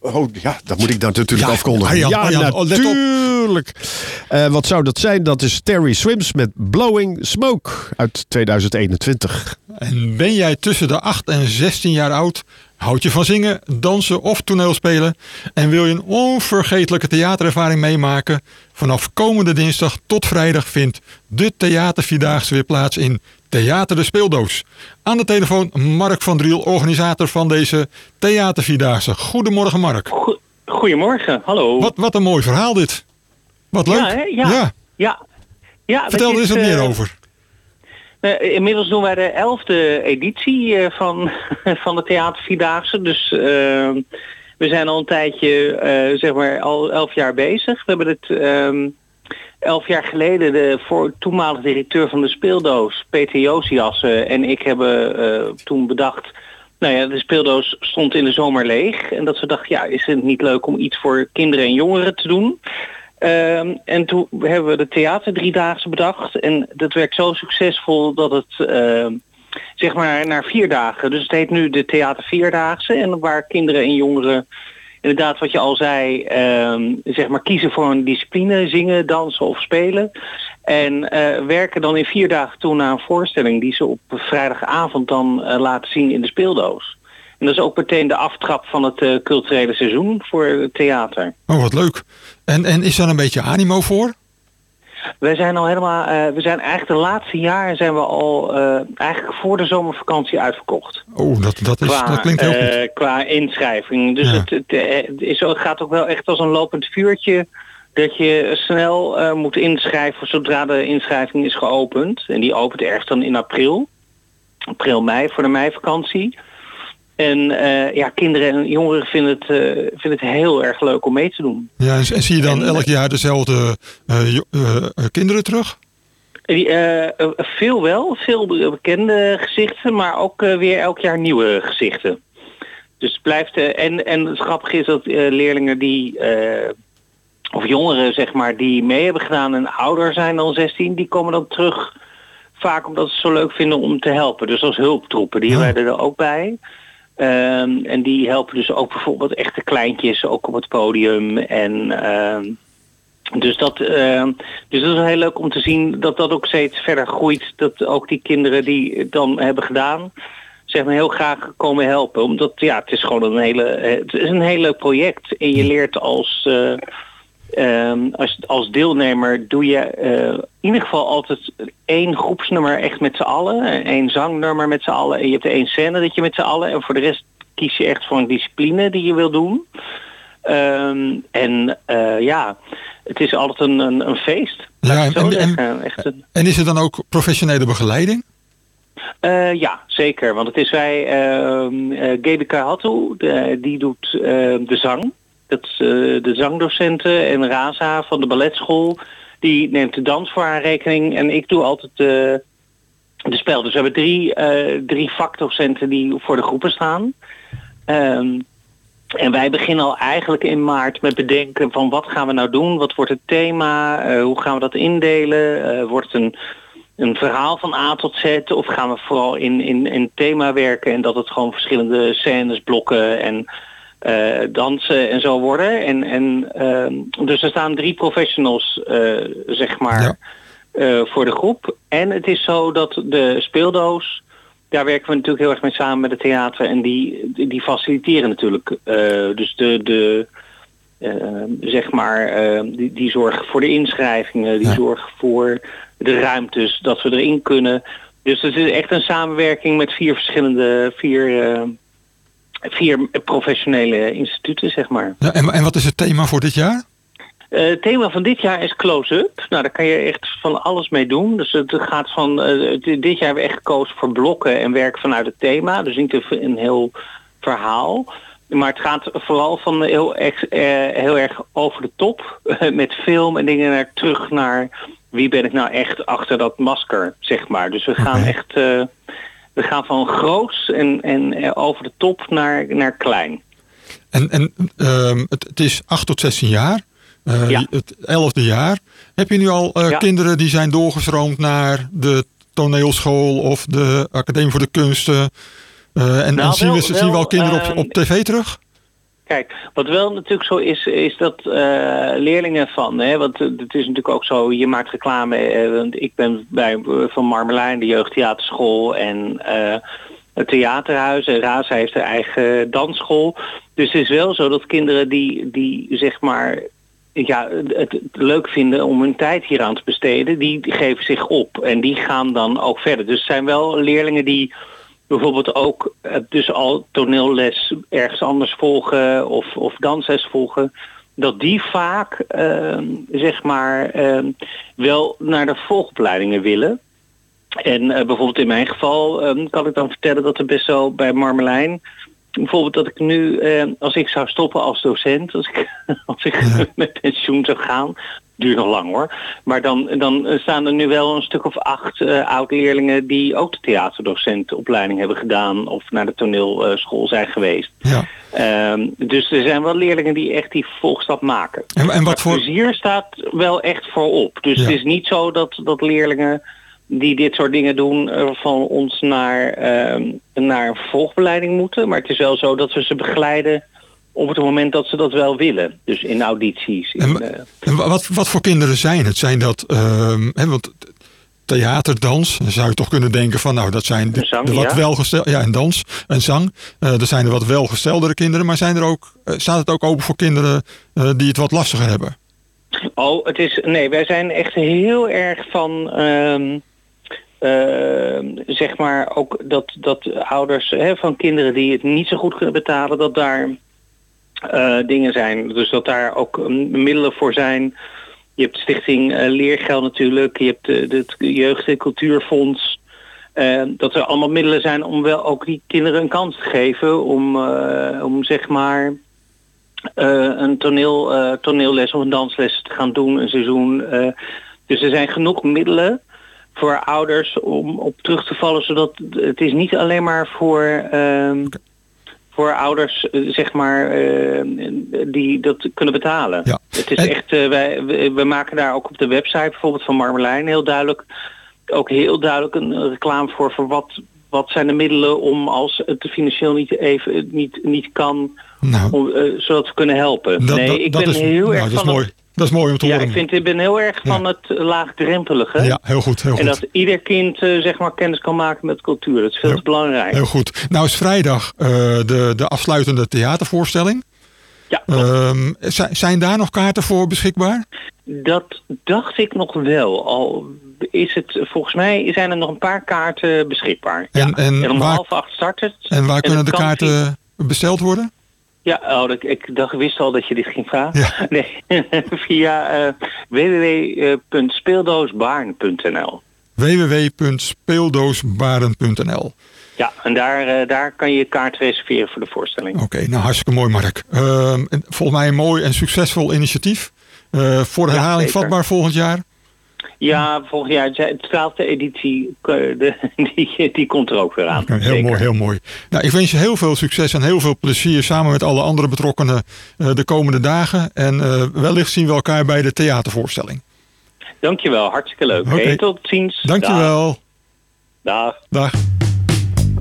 Oh ja, dat moet ik dan natuurlijk afkondigen. Arjan, natuurlijk. Wat zou dat zijn? Dat is Terry Swims met Blowing Smoke uit 2021. En ben jij tussen de 8 en 16 jaar oud? Houd je van zingen, dansen of toneelspelen? En wil je een onvergetelijke theaterervaring meemaken? Vanaf komende dinsdag tot vrijdag vindt de Theatervierdaagse weer plaats in Theater de Speeldoos. Aan de telefoon Mark van Driel, organisator van deze Theatervierdaagse. Goedemorgen Mark. Goedemorgen, hallo. Wat een mooi verhaal dit. Wat leuk. Ja. Vertel er eens wat meer over. Inmiddels doen wij de 11e editie van de Theatervierdaagse. Dus we zijn al een tijdje, zeg maar al 11 jaar bezig. We hebben het 11 jaar geleden de toenmalige directeur van de Speeldoos, Peter Josiassen, en ik hebben toen bedacht, de speeldoos stond in de zomer leeg. En dat we dachten, is het niet leuk om iets voor kinderen en jongeren te doen? En toen hebben we de Theaterdriedaagse bedacht. En dat werkt zo succesvol dat het zeg maar naar 4 dagen. Dus het heet nu de Theatervierdaagse. En waar kinderen en jongeren inderdaad wat je al zei, zeg maar kiezen voor een discipline, zingen, dansen of spelen. En werken dan in 4 dagen toe naar een voorstelling die ze op vrijdagavond dan laten zien in de speeldoos. En dat is ook meteen de aftrap van het culturele seizoen voor het theater. Oh, wat leuk. En is daar een beetje animo voor? Wij zijn al helemaal, we zijn eigenlijk de laatste jaren zijn we al eigenlijk voor de zomervakantie uitverkocht. Oh, dat klinkt heel goed. Qua inschrijving. Dus het gaat ook wel echt als een lopend vuurtje dat je snel moet inschrijven zodra de inschrijving is geopend. En die opent ergens dan in april, mei, voor de meivakantie. En kinderen en jongeren vinden het heel erg leuk om mee te doen. Ja, en zie je dan elk jaar dezelfde kinderen terug? Veel bekende gezichten, maar ook weer elk jaar nieuwe gezichten. Dus het blijft, en het grappige is dat leerlingen die, of jongeren zeg maar, die mee hebben gedaan en ouder zijn dan 16, die komen dan terug vaak omdat ze het zo leuk vinden om te helpen. Dus als hulptroepen, die hebben wij er ook bij. En die helpen dus ook bijvoorbeeld echte kleintjes ook op het podium. En dus dat is heel leuk om te zien dat dat ook steeds verder groeit. Dat ook die kinderen die het dan hebben gedaan, zeg maar heel graag komen helpen. Omdat het is gewoon het is een heel leuk project. En je leert als deelnemer doe je in ieder geval altijd 1 groepsnummer echt met z'n allen. 1 zangnummer met z'n allen. En je hebt 1 scène dat je met z'n allen. En voor de rest kies je echt voor een discipline die je wil doen. Het is altijd een feest. En is er dan ook professionele begeleiding? Ja, zeker. Want het is Gebeke Hattu, die doet de zang. Dat is de zangdocenten en Raza van de balletschool. Die neemt de dans voor haar rekening. En ik doe altijd de spel. Dus we hebben 3 vakdocenten die voor de groepen staan. En wij beginnen al eigenlijk in maart met bedenken van wat gaan we nou doen? Wat wordt het thema? Hoe gaan we dat indelen? Wordt het een verhaal van A tot Z? Of gaan we vooral in thema werken en dat het gewoon verschillende scènes, blokken en dansen en zo worden. Dus er staan 3 professionals, zeg maar, voor de groep. En het is zo dat de speeldoos, daar werken we natuurlijk heel erg mee samen met het theater. En die faciliteren natuurlijk. Dus die zorgen voor de inschrijvingen. Die zorgen voor de ruimtes, dat we erin kunnen. Dus het is echt een samenwerking met 4 verschillende 4 professionele instituten, zeg maar. Ja, en wat is het thema voor dit jaar? Het thema van dit jaar is close-up. Nou, daar kan je echt van alles mee doen. Dus het gaat van dit jaar hebben we echt gekozen voor blokken en werk vanuit het thema. Dus niet een heel verhaal. Maar het gaat vooral van heel erg over de top. Met film en dingen naar terug naar wie ben ik nou echt achter dat masker, zeg maar. Dus we gaan echt we gaan van groots en over de top naar klein. En het is 8 tot 16 jaar. Het 11e jaar. Heb je nu al kinderen die zijn doorgestroomd naar de toneelschool of de Academie voor de Kunsten? Zien we al kinderen op tv terug? Kijk, wat wel natuurlijk zo is dat leerlingen want het is natuurlijk ook zo, je maakt reclame, want ik ben van Marmelijn, de jeugdtheaterschool en het theaterhuis en Raza heeft haar eigen dansschool. Dus het is wel zo dat kinderen die zeg maar het leuk vinden om hun tijd hier aan te besteden, die geven zich op en die gaan dan ook verder. Dus het zijn wel leerlingen die bijvoorbeeld ook dus al toneelles ergens anders volgen of dansles volgen, dat die vaak zeg maar wel naar de volgopleidingen willen. En bijvoorbeeld in mijn geval kan ik dan vertellen dat er best wel bij Marmelijn, bijvoorbeeld dat ik nu, als ik zou stoppen als docent, als ik met pensioen zou gaan, duurt nog lang hoor, maar dan staan er nu wel een stuk of 8 oud-leerlingen die ook de theaterdocentenopleiding hebben gedaan of naar de toneelschool zijn geweest. Ja. Dus er zijn wel leerlingen die echt die vervolgstap maken. En wat voor plezier staat wel echt voorop. Dus het is niet zo dat leerlingen die dit soort dingen doen van ons naar een vervolgbeleiding moeten. Maar het is wel zo dat we ze begeleiden op het moment dat ze dat wel willen. Dus in audities. En wat voor kinderen zijn het? Zijn dat, want theater, dans, dan zou je toch kunnen denken van nou, dat zijn de wat welgestelde, en dans en zang. Er zijn er wat welgesteldere kinderen, maar staat het ook open voor kinderen die het wat lastiger hebben? Oh, wij zijn echt heel erg van zeg maar ook dat ouders van kinderen die het niet zo goed kunnen betalen, dat daar dingen zijn. Dus dat daar ook middelen voor zijn. Je hebt Stichting Leergeld natuurlijk. Je hebt het Jeugd- en Cultuurfonds. Dat er allemaal middelen zijn om wel ook die kinderen een kans te geven om zeg maar een toneelles of een dansles te gaan doen, een seizoen. Dus er zijn genoeg middelen voor ouders om op terug te vallen, zodat het is niet alleen maar voor ouders, zeg maar, die dat kunnen betalen. Ja. Het is echt, we maken daar ook op de website bijvoorbeeld van Marmelijn heel duidelijk een reclame voor wat zijn de middelen om als het financieel niet kan, zodat we kunnen helpen. Ik ben heel erg van dat is mooi om te horen. Ik ben heel erg van het laagdrempelige. Ja, heel goed. En dat ieder kind zeg maar kennis kan maken met cultuur. Dat is veel te belangrijk. Heel goed. Nou is vrijdag de afsluitende theatervoorstelling. Ja. Zijn daar nog kaarten voor beschikbaar? Dat dacht ik nog wel. Al is het, volgens mij zijn er nog een paar kaarten beschikbaar. En om 7:30 start het. En waar kunnen de kaarten besteld worden? Ja, ik wist al dat je dit ging vragen. Ja. Nee, via www.speeldoosbaren.nl www.speeldoosbaren.nl Ja, en daar kan je kaart reserveren voor de voorstelling. Oké, nou hartstikke mooi Mark. Volgens mij een mooi en succesvol initiatief. Voor de herhaling vatbaar volgend jaar. Ja, volgend jaar, de 12e editie, die komt er ook weer aan. Okay, heel mooi. Nou, ik wens je heel veel succes en heel veel plezier samen met alle andere betrokkenen de komende dagen. En wellicht zien we elkaar bij de theatervoorstelling. Dankjewel, hartstikke leuk. Okay. Tot ziens. Dankjewel. Dag. Dag.